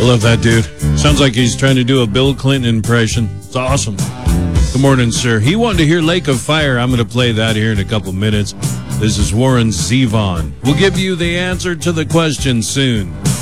love that dude. Sounds like he's trying to do a Bill Clinton impression. It's awesome. Good morning, sir. He wanted to hear Lake of Fire. I'm going to play that here in a couple minutes. This is Warren Zevon. We'll give you the answer to the question soon.